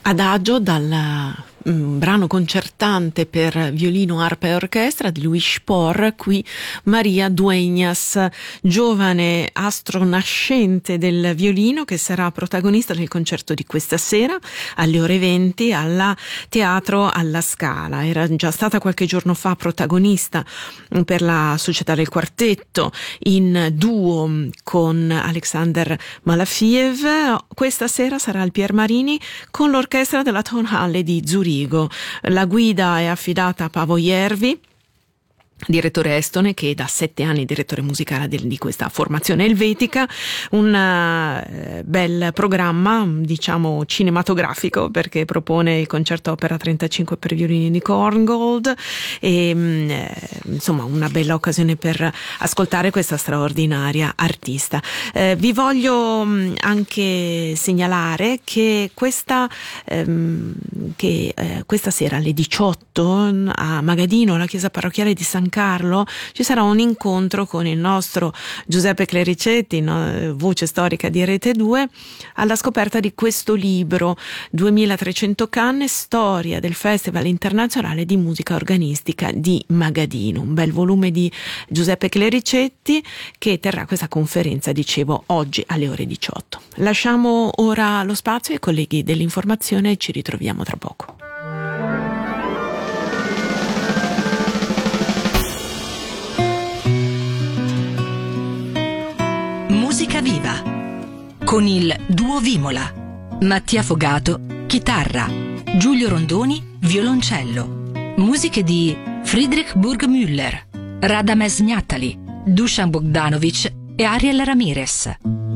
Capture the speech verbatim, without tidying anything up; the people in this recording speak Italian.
Adagio dal mm, brano concertante per violino, arpa e orchestra di Luis Spohr, qui Maria Dueñas, giovane astro nascente del violino che sarà protagonista del concerto di questa sera alle ore venti alla Teatro alla Scala. Era già stata qualche giorno fa protagonista per la Società del Quartetto in duo con Alexander Malafiev. Questa sera sarà al Pier Marini con l'orchestra della Tonhalle di Zurigo. La guida è affidata a Paavo Järvi, direttore estone, che da sette anni è direttore musicale di, di questa formazione elvetica. Un uh, bel programma, diciamo cinematografico, perché propone il concerto opera trentacinque per violini di Korngold e um, insomma una bella occasione per ascoltare questa straordinaria artista. Eh, vi voglio um, anche segnalare che questa um, che eh, questa sera alle diciotto a Magadino, alla chiesa parrocchiale di San Carlo, ci sarà un incontro con il nostro Giuseppe Clericetti, no? Voce storica di Rete due, alla scoperta di questo libro duemilatrecento canne, storia del Festival Internazionale di Musica Organistica di Magadino, un bel volume di Giuseppe Clericetti che terrà questa conferenza, dicevo, oggi alle ore diciotto. Lasciamo ora lo spazio ai colleghi dell'informazione e ci ritroviamo tra poco. Musica viva con il Duo Vimola. Mattia Fogato, chitarra, Giulio Rondoni, violoncello. Musiche di Friedrich Burgmüller, Radames Gnatali, Dusan Bogdanovic e Ariel Ramirez.